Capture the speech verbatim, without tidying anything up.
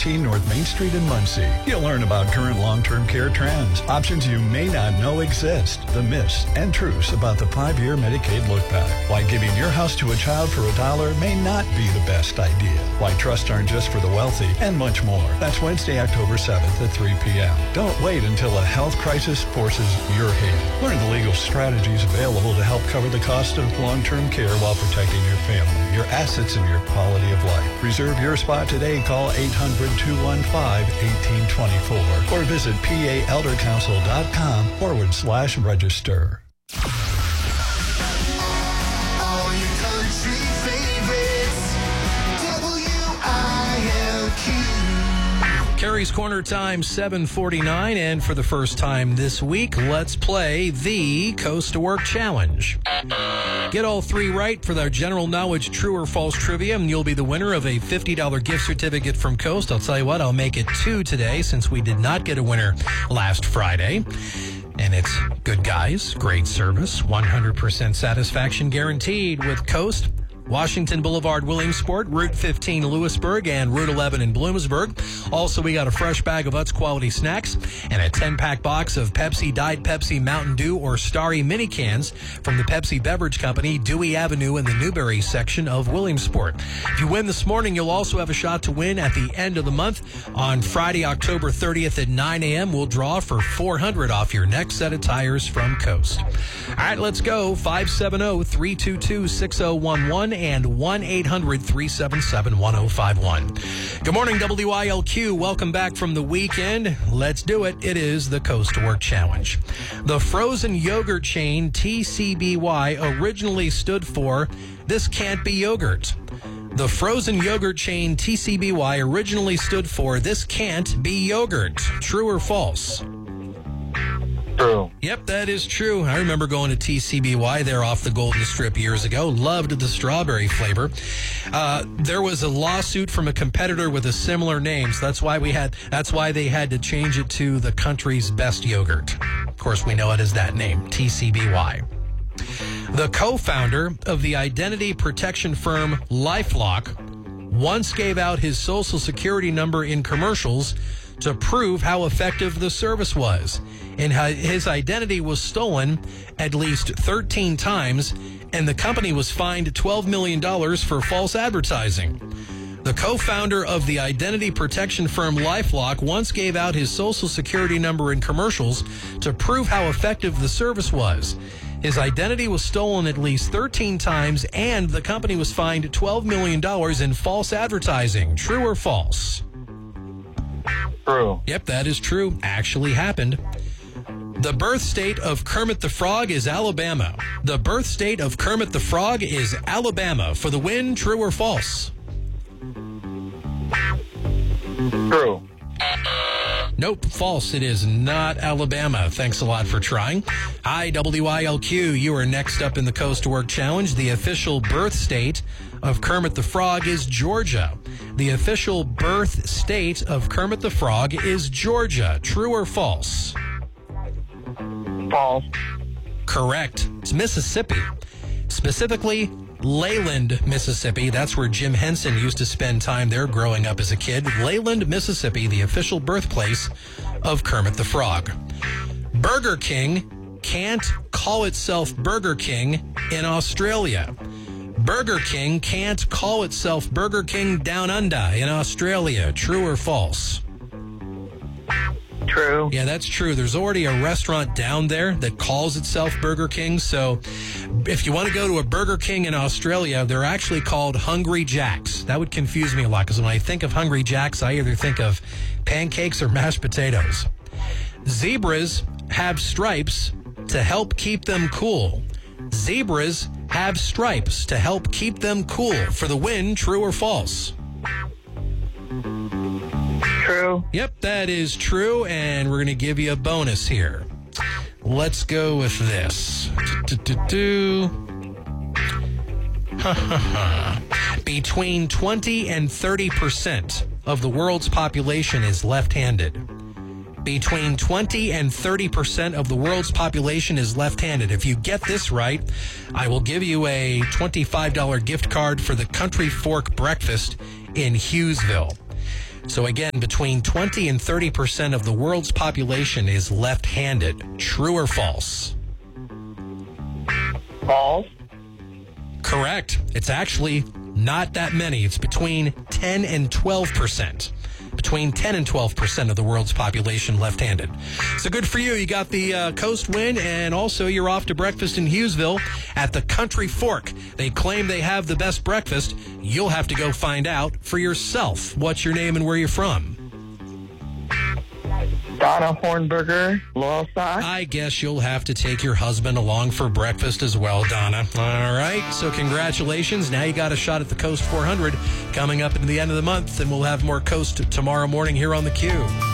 fourteen North Main Street in Muncie. You'll learn about current long-term care trends, options you may not know exist, the myths and truths about the five-year Medicaid look-back, why giving your house to a child for a dollar may not be the best idea, why trusts aren't just for the wealthy, and much more. That's Wednesday, October seventh at three p.m. Don't wait until a health crisis forces your hand. Learn the legal strategies available to help cover the cost of long-term care while protecting your family, your assets, and your quality of life. Reserve your spot today. Call eight hundred, two one five, one eight two four or visit paldercouncil.com forward slash register. All your country favorites, W I L Q. Carrie's Corner time, seven forty-nine, and for the first time this week, let's play the Coast to Work Challenge. Get all three right for their general knowledge true or false trivia, and you'll be the winner of a fifty dollars gift certificate from Coast. I'll tell you what, I'll make it two today since we did not get a winner last Friday. And it's good guys, great service, one hundred percent satisfaction guaranteed with Coast. Washington Boulevard, Williamsport, Route fifteen, Lewisburg, and Route eleven in Bloomsburg. Also, we got a fresh bag of Utz quality snacks and a ten-pack box of Pepsi, Diet Pepsi, Mountain Dew, or Starry mini cans from the Pepsi Beverage Company, Dewey Avenue in the Newberry section of Williamsport. If you win this morning, you'll also have a shot to win at the end of the month. On Friday, October thirtieth at nine a.m., we'll draw for four hundred dollars off your next set of tires from Coast. All right, let's go. five seven zero, three two two, six zero one one and one eight hundred, three seven seven, one zero five one. Good morning, W I L Q. Welcome back from the weekend. Let's do it. It is the Coast to Work Challenge. The frozen yogurt chain T C B Y originally stood for This Can't Be Yogurt. The frozen yogurt chain T C B Y originally stood for This Can't Be Yogurt. True or false? True. Yep, that is true. I remember going to T C B Y there off the Golden Strip years ago. Loved the strawberry flavor. Uh, there was a lawsuit from a competitor with a similar name, so that's why we had. That's why they had to change it to the country's best yogurt. Of course, we know it as that name, T C B Y. The co-founder of the identity protection firm LifeLock once gave out his social security number in commercials to prove how effective the service was. And his identity was stolen at least thirteen times, and the company was fined twelve million dollars for false advertising. The co-founder of the identity protection firm LifeLock once gave out his social security number in commercials to prove how effective the service was. His identity was stolen at least thirteen times, and the company was fined twelve million dollars in false advertising. True or false? True. Yep, that is true. Actually happened. The birth state of Kermit the Frog is Alabama. The birth state of Kermit the Frog is Alabama. For the win, true or false? True. Nope, false. It is not Alabama. Thanks a lot for trying. Hi, W I L Q. You are next up in the Coast to Work Challenge. The official birth state of Kermit the Frog is Georgia. The official birth state of Kermit the Frog is Georgia. True or false? False. Correct. It's Mississippi. Specifically, Leyland, Mississippi. That's where Jim Henson used to spend time there growing up as a kid. Leyland, Mississippi, the official birthplace of Kermit the Frog. Burger King can't call itself Burger King in Australia. Burger King can't call itself Burger King Down Under in Australia. True or false? True. Yeah, that's true. There's already a restaurant down there that calls itself Burger King. So if you want to go to a Burger King in Australia, they're actually called Hungry Jack's. That would confuse me a lot because when I think of Hungry Jack's, I either think of pancakes or mashed potatoes. Zebras have stripes to help keep them cool. Zebras have stripes to help keep them cool. For the win, true or false? True. Yep, that is true, and we're going to give you a bonus here. Let's go with this. Do-do-do-do. Ha, ha, ha. Between twenty and thirty percent of the world's population is left-handed. Between twenty and thirty percent of the world's population is left-handed. If you get this right, I will give you a twenty-five dollars gift card for the Country Fork Breakfast in Hughesville. So again, between twenty and thirty percent of the world's population is left-handed. True or false? False. Correct. It's actually not that many. It's between ten and twelve percent. Between ten and twelve percent of the world's population left-handed. So good for you. You got the uh, coast win, and also you're off to breakfast in Hughesville at the Country Fork. They claim they have the best breakfast. You'll have to go find out for yourself. What's your name and where you're from? Donna Hornberger, Loyalsock. I guess you'll have to take your husband along for breakfast as well, Donna. All right, so congratulations. Now you got a shot at the Coast four hundred coming up into the end of the month, and we'll have more Coast tomorrow morning here on theCUBE.